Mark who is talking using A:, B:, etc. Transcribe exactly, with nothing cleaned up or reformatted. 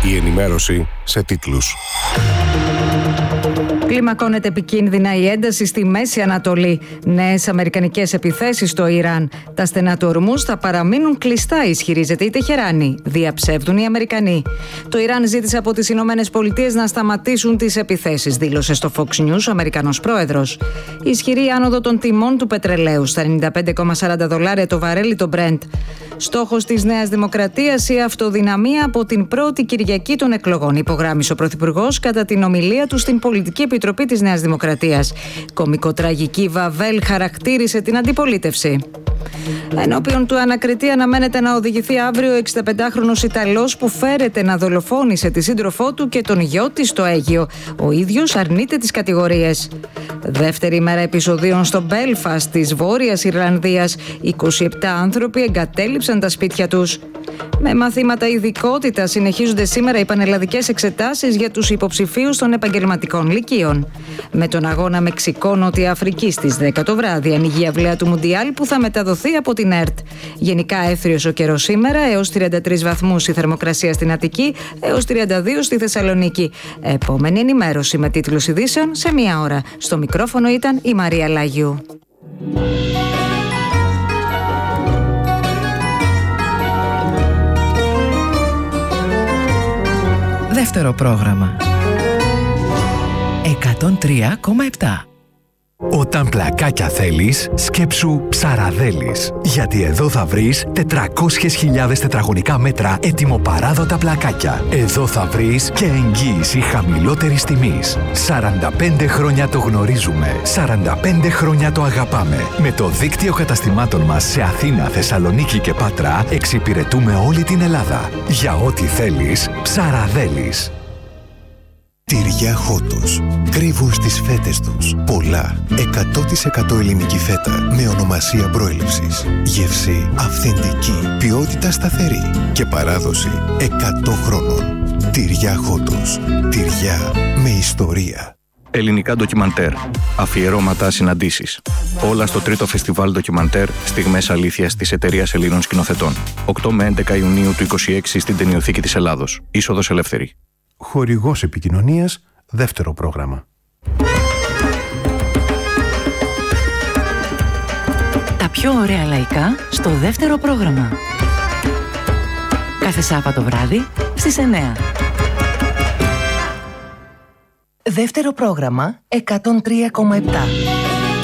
A: Η ενημέρωση σε τίτλους.
B: Κλιμακώνεται επικίνδυνα η ένταση στη Μέση Ανατολή. Νέες αμερικανικές επιθέσεις στο Ιράν. Τα στενά του Ορμούζ θα παραμείνουν κλειστά, ισχυρίζεται η Τεχεράνη. Διαψεύδουν οι Αμερικανοί. Το Ιράν ζήτησε από τις Ηνωμένες Πολιτείες να σταματήσουν τις επιθέσεις, δήλωσε στο Fox News ο Αμερικανός πρόεδρος. Η ισχυρή άνοδο των τιμών του πετρελαίου στα ενενήντα πέντε κόμμα σαράντα δολάρια το βαρέλι το Brent. Στόχος της Νέας Δημοκρατίας η αυτοδυναμία από την πρώτη Κυριακή των εκλογών, υπογράμμισε ο Πρωθυπουργός κατά την ομιλία του στην Πολιτική Επιτροπή της Νέας Δημοκρατίας. Κωμικοτραγική Βαβέλ χαρακτήρισε την αντιπολίτευση. Ενώπιον του ανακριτή αναμένεται να οδηγηθεί αύριο ο εξηνταπεντάχρονος Ιταλός που φέρεται να δολοφόνησε τη σύντροφό του και τον γιο της στο Αίγυο. Ο ίδιος αρνείται τις κατηγορίες. Δεύτερη ημέρα επεισοδίων στο Μπέλφαστ της Βόρειας Ιρλανδίας. είκοσι επτά άνθρωποι εγκατέλειψαν τα σπίτια τους. Με μαθήματα ειδικότητα συνεχίζονται σήμερα οι πανελλαδικές εξετάσεις για τους υποψηφίους των επαγγελματικών λυκείων. Με τον αγώνα Μεξικό-Νότια Αφρική στις δέκα το βράδυ ανοίγει η αυλαία του Μουντιάλ που θα μεταδοθεί από την ΕΡΤ. Γενικά έθριος ο καιρός σήμερα, έως τριάντα τρεις βαθμούς η θερμοκρασία στην Αττική, έως τριάντα δύο στη Θεσσαλονίκη. Επόμενη ενημέρωση με τίτλους ειδήσεων σε μία ώρα. Στο μικρόφωνο ήταν η Μαρία Λάγιου.
C: Δεύτερο πρόγραμμα εκατόν τρία κόμμα επτά.
D: Όταν πλακάκια θέλεις, σκέψου Ψαραδέλης. Γιατί εδώ θα βρεις τετρακόσιες χιλιάδες τετραγωνικά μέτρα ετοιμοπαράδοτα πλακάκια. Εδώ θα βρεις και εγγύηση χαμηλότερης τιμής. σαράντα πέντε χρόνια το γνωρίζουμε. σαράντα πέντε χρόνια το αγαπάμε. Με το δίκτυο καταστημάτων μας σε Αθήνα, Θεσσαλονίκη και Πάτρα εξυπηρετούμε όλη την Ελλάδα. Για ό,τι θέλεις, Ψαραδέλης.
E: Τυριά Χότος. Κρύβουν στις φέτες τους πολλά. εκατό τοις εκατό ελληνική φέτα με ονομασία προέλευσης. Γεύση αυθεντική. Ποιότητα σταθερή. Και παράδοση εκατό χρόνων. Τυριά Χότος. Τυριά με ιστορία.
F: Ελληνικά ντοκιμαντέρ. Αφιερώματα, συναντήσεις. Όλα στο τρίτο φεστιβάλ ντοκιμαντέρ Στιγμές Αλήθειας της Εταιρείας Ελλήνων Σκηνοθετών. οκτώ με έντεκα Ιουνίου του είκοσι έξι στην Ταινιοθήκη της Ελλάδος. Είσοδος ελεύθερη.
G: Χορηγός επικοινωνίας, δεύτερο πρόγραμμα.
C: Τα πιο ωραία λαϊκά στο δεύτερο πρόγραμμα. Κάθε Σάββατο βράδυ στις εννιά. Δεύτερο πρόγραμμα εκατόν τρία κόμμα επτά.